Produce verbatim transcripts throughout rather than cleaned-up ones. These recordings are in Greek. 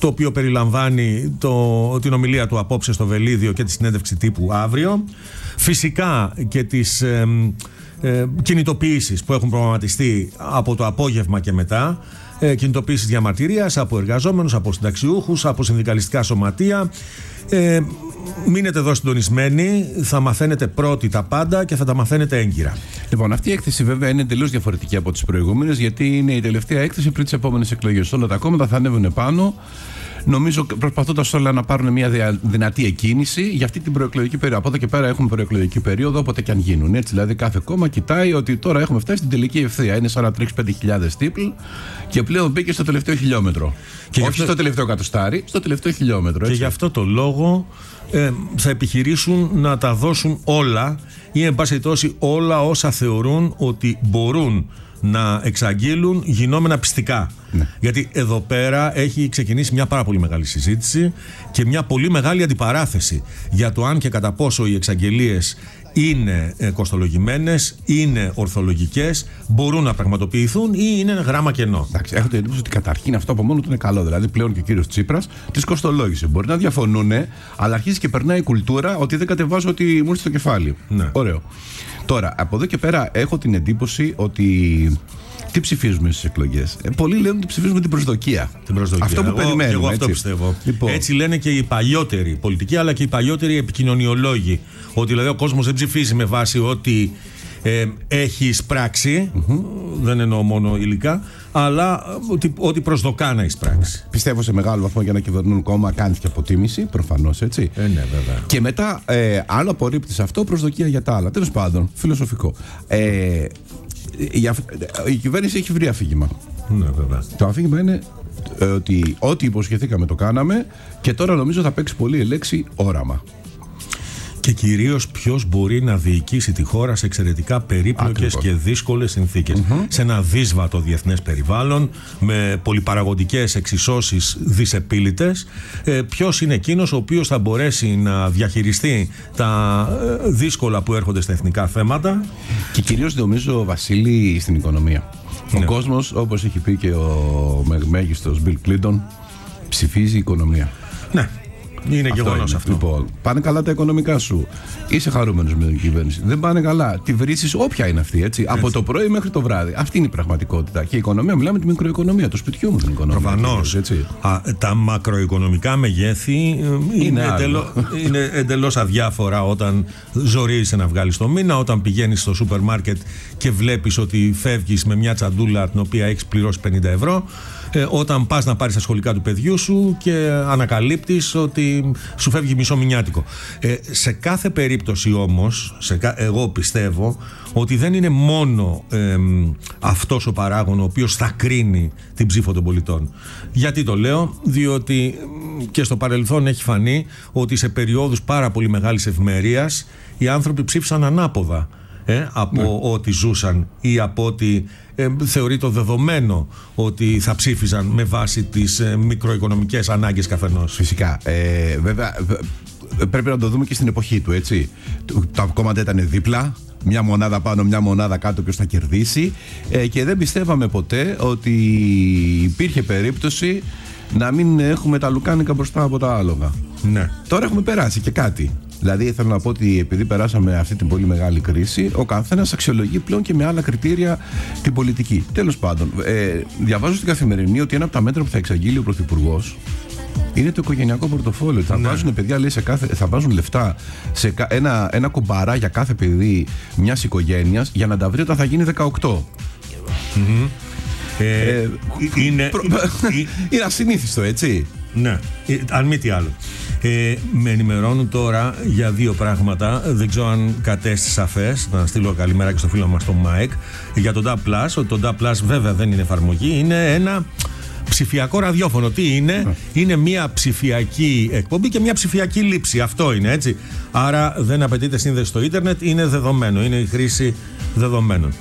το οποίο περιλαμβάνει το, την ομιλία του απόψε στο Βελίδιο και τη συνέντευξη τύπου αύριο. Φυσικά και τις ε, ε, κινητοποιήσεις που έχουν προγραμματιστεί από το απόγευμα και μετά. Ε, κινητοποίησεις διαμαρτυρίας από εργαζόμενους, από συνταξιούχους, από συνδικαλιστικά σωματεία. Ε, μείνετε εδώ συντονισμένοι, θα μαθαίνετε πρώτοι τα πάντα και θα τα μαθαίνετε έγκυρα. Λοιπόν, αυτή η έκθεση βέβαια είναι εντελώς διαφορετική από τις προηγούμενες, γιατί είναι η τελευταία έκθεση πριν τις επόμενες εκλογές. Όλα τα κόμματα θα ανέβουν πάνω. Νομίζω προσπαθώντας όλα να πάρουν μια δυνατή εκκίνηση για αυτή την προεκλογική περίοδο. Από εδώ και πέρα έχουμε προεκλογική περίοδο, όποτε και αν γίνουν. Έτσι, δηλαδή, κάθε κόμμα κοιτάει ότι τώρα έχουμε φτάσει στην τελική ευθεία. Είναι σαν να τρέξει πέντε χιλιάδες τύπλ και πλέον μπήκε στο τελευταίο χιλιόμετρο. Και όχι αυτό... στο τελευταίο κατοστάρι, στο τελευταίο χιλιόμετρο. Έτσι. Και γι' αυτό το λόγο ε, θα επιχειρήσουν να τα δώσουν όλα ή, εν πάση περιπτώσει, όλα όσα θεωρούν ότι μπορούν να εξαγγείλουν γινόμενα πιστικά. Ναι. Γιατί εδώ πέρα έχει ξεκινήσει μια πάρα πολύ μεγάλη συζήτηση και μια πολύ μεγάλη αντιπαράθεση για το αν και κατά πόσο οι εξαγγελίες είναι ε, κοστολογημένες, είναι ορθολογικές, μπορούν να πραγματοποιηθούν ή είναι γράμμα κενό. Εντάξει, έχω την εντύπωση ότι καταρχήν αυτό από μόνο του είναι καλό. Δηλαδή πλέον και ο κύριος Τσίπρας τις κοστολόγησε. Μπορεί να διαφωνούν, αλλά αρχίζει και περνάει η κουλτούρα ότι δεν κατεβάζω ότι μου ήρθε στο κεφάλι. Ναι. Ωραίο. Τώρα, από εδώ και πέρα έχω την εντύπωση ότι. Τι ψηφίζουμε στις εκλογές? Ε, πολλοί λένε ότι ψηφίζουμε την προσδοκία. Την προσδοκία. Αυτό που εγώ, περιμένουμε. Εγώ αυτό έτσι. πιστεύω. Λοιπόν. Έτσι λένε και οι παλιότεροι πολιτικοί, αλλά και οι παλιότεροι επικοινωνιολόγοι. Ότι δηλαδή ο κόσμος δεν ψηφίζει με βάση ότι ε, έχει εισπράξει, mm-hmm. δεν εννοώ μόνο υλικά, αλλά ότι, ότι προσδοκά να εισπράξει. Πιστεύω σε μεγάλο βαθμό για να κυβερνούν κόμμα κάνει και αποτίμηση, προφανώς έτσι. Ε, ναι, βέβαια. Και μετά, ε, αν απορρίπτεις αυτό, προσδοκία για τα άλλα. Τέλος πάντων, φιλοσοφικό. Ε, Η, η κυβέρνηση έχει βρει αφήγημα. Ναι, βέβαια. Το αφήγημα είναι ε, ότι ό,τι υποσχεθήκαμε το κάναμε και τώρα νομίζω θα παίξει πολύ η λέξη όραμα. Και κυρίως ποιος μπορεί να διοικήσει τη χώρα σε εξαιρετικά περίπλοκες και δύσκολες συνθήκες. Mm-hmm. Σε ένα δύσβατο διεθνές περιβάλλον, με πολυπαραγωγικές εξισώσεις δυσεπίλητες. Ε, ποιος είναι εκείνος ο οποίος θα μπορέσει να διαχειριστεί τα ε, δύσκολα που έρχονται στα εθνικά θέματα. Και κυρίως νομίζω, Βασίλη, στην οικονομία. Ναι. Ο κόσμος, όπως έχει πει και ο μέγιστος Bill Clinton, ψηφίζει οικονομία. Ναι. Είναι γεγονός αυτό. Λοιπόν, πάνε καλά τα οικονομικά σου. Είσαι χαρούμενος με την κυβέρνηση. Δεν πάνε καλά. Τη βρίσκεις όποια είναι αυτή. Έτσι. Έτσι. Από το πρωί μέχρι το βράδυ. Αυτή είναι η πραγματικότητα. Και η οικονομία, μιλάμε τη μικροοικονομία, το σπιτιού μου την οικονομία. Προφανώς. Τα μακροοικονομικά μεγέθη είναι, είναι, εντελώ, είναι εντελώς αδιάφορα όταν ζορίζεσαι να βγάλεις το μήνα, όταν πηγαίνεις στο σούπερ μάρκετ και βλέπεις ότι φεύγεις με μια τσαντούλα την οποία έχεις πληρώσει πενήντα ευρώ. Ε, όταν πας να πάρεις τα σχολικά του παιδιού σου και ανακαλύπτεις ότι σου φεύγει μισό μηνιάτικο. Ε, σε κάθε περίπτωση όμως, σε, εγώ πιστεύω ότι δεν είναι μόνο ε, αυτός ο παράγων ο οποίος θα κρίνει την ψήφο των πολιτών. Γιατί το λέω? Διότι και στο παρελθόν έχει φανεί ότι σε περιόδους πάρα πολύ μεγάλης ευημερίας οι άνθρωποι ψήφισαν ανάποδα. Ε, από ναι. ό,τι ζούσαν ή από ό,τι ε, θεωρεί το δεδομένο ότι θα ψήφιζαν με βάση τις ε, μικροοικονομικές ανάγκες καθενός. Φυσικά. Ε, βέβαια, πρέπει να το δούμε και στην εποχή του, έτσι. Τα κόμματα ήταν δίπλα. Μια μονάδα πάνω, μια μονάδα κάτω, ποιος θα κερδίσει. Ε, και δεν πιστεύαμε ποτέ ότι υπήρχε περίπτωση να μην έχουμε τα λουκάνικα μπροστά από τα άλογα. Ναι. Τώρα έχουμε περάσει και κάτι. Δηλαδή, θέλω να πω ότι επειδή περάσαμε αυτή την πολύ μεγάλη κρίση, ο καθένας αξιολογεί πλέον και με άλλα κριτήρια την πολιτική. Τέλος πάντων, ε, διαβάζω στην Καθημερινή ότι ένα από τα μέτρα που θα εξαγγείλει ο Πρωθυπουργός είναι το οικογενειακό πορτοφόλιο. Θα ναι. βάζουν παιδιά, λέει, σε κάθε, θα βάζουν λεφτά σε ένα, ένα κουμπαρά για κάθε παιδί μιας οικογένειας για να τα βρει όταν θα γίνει δεκαοκτώ. Mm-hmm. Ε, ε, είναι, προ... είναι ασυνήθιστο, έτσι. Ναι, αν μη τι άλλο. Ε, με ενημερώνουν τώρα για δύο πράγματα. Δεν ξέρω αν κατέστη σαφές. Να στείλω καλημέρα και στο φίλο μας τον Μάικ. Για τον ντάμπ πλας. Ότι το ντάμπ πλας βέβαια δεν είναι εφαρμογή. Είναι ένα ψηφιακό ραδιόφωνο. Τι είναι? Mm. Είναι μια ψηφιακή εκπομπή και μια ψηφιακή λήψη. Αυτό είναι, έτσι. Άρα δεν απαιτείται σύνδεση στο ίντερνετ. Είναι δεδομένο. Είναι η χρήση δεδομένων.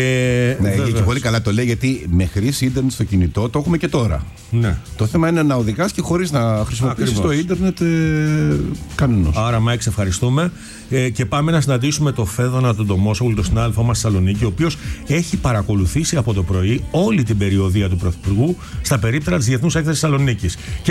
Ε, ναι, και πολύ καλά το λέει, γιατί με χρήση ίντερνετ στο κινητό το έχουμε και τώρα. Ναι. Το θέμα είναι να οδηγάς και χωρίς να χρησιμοποιήσεις το ίντερνετ ε, κανένας. Άρα, Μάικ, ευχαριστούμε. Ε, και πάμε να συναντήσουμε το Φέδωνα τον Τομόσογλου, τον συνάδελφό μας στη Θεσσαλονίκη, ο οποίος έχει παρακολουθήσει από το πρωί όλη την περιοδεία του Πρωθυπουργού στα περίπτερα της Διεθνούς Έκθεσης Θεσσαλονίκης.